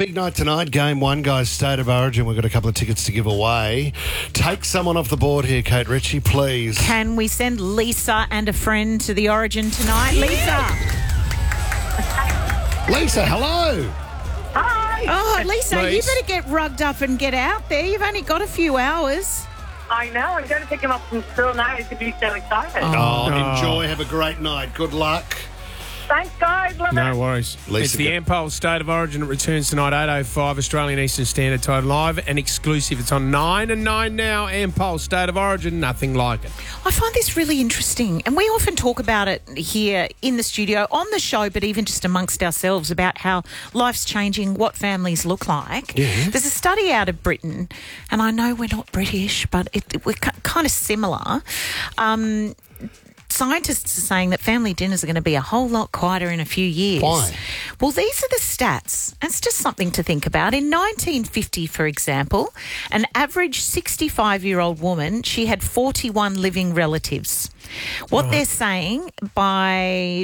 big night tonight. Game 1, guys, State of Origin. We've got a couple of tickets to give away. Take someone off the board here, Kate Ritchie, please. Can we send Lisa and a friend to the Origin tonight? Lisa, hello. Hi. Oh, Lisa, you Please. better get rugged up and get out there. You've only got a few hours. I know. I'm going to pick him up from school now. He's going to be so excited. Enjoy. Have a great night. Good luck. Thanks, guys. Love No it. worries. Lisa, It's the go. Ampol State of Origin. It returns tonight, 8:05 Australian Eastern Standard Time, live and exclusive. It's on 9 and 9 now. Ampol State of Origin, nothing like it. I find this really interesting, and we often talk about it here in the studio, on the show, but even just amongst ourselves about how life's changing, what families look like. Yeah. There's a study out of Britain, and I know we're not British, but we're kind of similar. Scientists are saying that family dinners are going to be a whole lot quieter in a few years. Why? Well, these are the stats. It's just something to think about. In 1950, for example, an average 65-year-old woman, she had 41 living relatives. What they're saying, by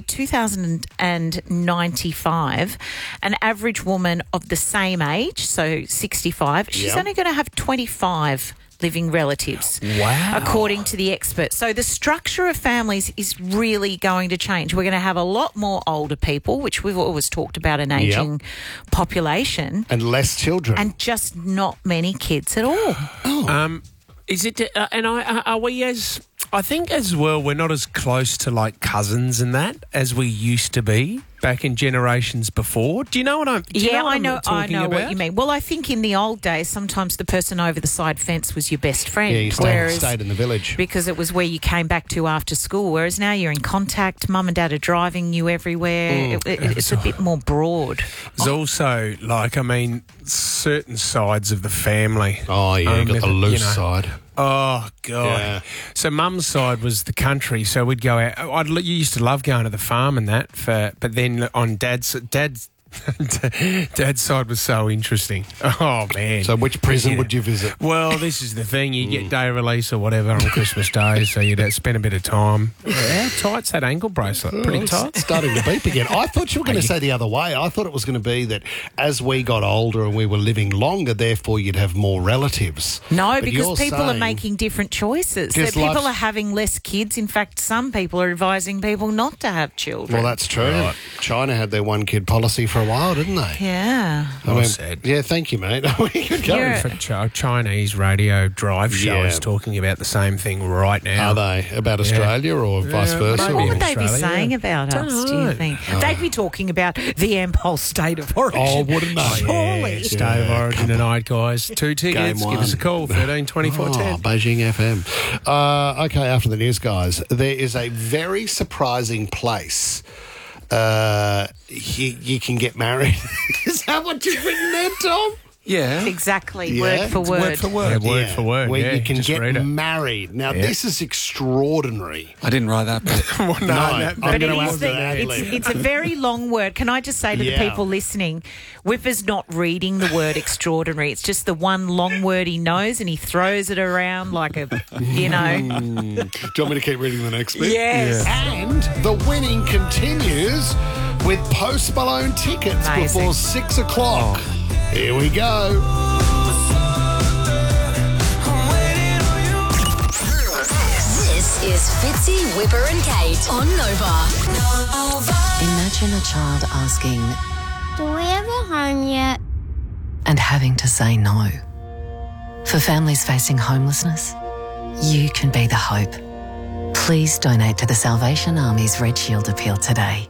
2095, an average woman of the same age, so 65, she's Yeah. only going to have 25 living relatives. Wow. According to the experts. So the structure of families is really going to change. We're going to have a lot more older people, which we've always talked about, an ageing population, And less children. and just not many kids at all. Is it? Are we as? I think as well. We're not as close to like cousins and that as we used to be back in generations before. Do you know what I'm? Do you know what I I'm know. I talking know about? what you mean. Well, I think in the old days, sometimes the person over the side fence was your best friend. Yeah, you stayed in the village. Because it was where you came back to after school, whereas now you're in contact. Mum and dad are driving you everywhere. It's a bit more broad. There's also certain sides of the family. Oh, yeah, you got the loose side. Oh, God. Yeah. So mum's side was the country, so we'd go out. You used to love going to the farm and that, but then on dad's side was so interesting. Oh, man. So which prison would you visit? Well, this is the thing. You get day release or whatever on Christmas Day, so you'd spend a bit of time. How tight's that ankle bracelet? Pretty tight. It's starting to beep again. I thought you were going to say the other way. I thought it was going to be that as we got older and we were living longer, therefore you'd have more relatives. No, But because you're people are saying- making different choices. Just That people life's- are having less kids. In fact, some people are advising people not to have children. Well, that's true. China had their one-kid policy for a while, didn't they? yeah. Well said. Yeah, thank you, mate. We could go. Yeah. For Chinese radio drive show Yeah. is talking about the same thing right now. Are they? About Australia or vice versa? maybe What in would they be Australia, saying yeah. about Don't us, do know. you think? They'd be talking about the Ampol State of Origin. Oh, wouldn't they? Surely. State of Origin tonight, guys. 2 tickets. Game Give us a one. call, 13 24 10. Oh, Beijing FM. Okay, after the news, guys, there is a very surprising place you can get married. Is that what you've written there, Tom? Yeah. Exactly, Yeah, word for it's word. Word for word. Yeah, word for word. Where yeah, you can just get read it. married. Now, this is extraordinary. I didn't write that bit. Well, no, I'm But gonna it ask is the ad-lib. it's a very long word. Can I just say to Yeah. the people listening, Whipper's not reading the word extraordinary. It's just the one long word he knows, and he throws it around like a, Do you want me to keep reading the next bit? Yes. And the winning continues with Post Malone tickets Amazing. before 6 o'clock. Here we go. This is Fitzy, Whipper and Kate on Nova. Imagine a child asking Do we have a home yet? and having to say no. For families facing homelessness, you can be the hope. Please donate to the Salvation Army's Red Shield appeal today.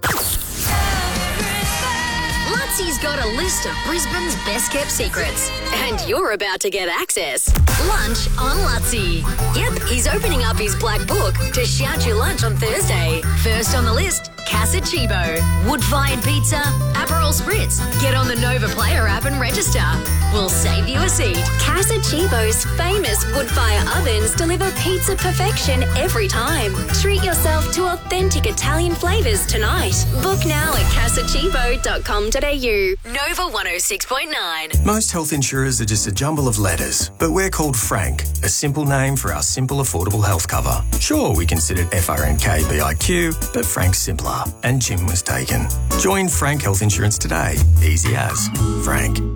Lutzie's got a list of Brisbane's best kept secrets. And you're about to get access. Lunch on Lutzie. Yep, he's opening up his black book to shout your lunch on Thursday. First on the list, Casa Chibo. Wood-fired pizza, Aperol Spritz. Get on the Nova Player app and register. We'll save you a seat. Casa Chibo's famous wood-fire ovens deliver pizza perfection every time. Treat yourself to authentic Italian flavours tonight. Book now at casachibo.com.au. Nova 106.9. Most health insurers are just a jumble of letters, but we're called Frank, a simple name for our simple, affordable health cover. Sure, we considered FRNK-BIQ, but Frank's simpler, and Jim was taken. Join Frank Health Insurance today. Easy as. Frank.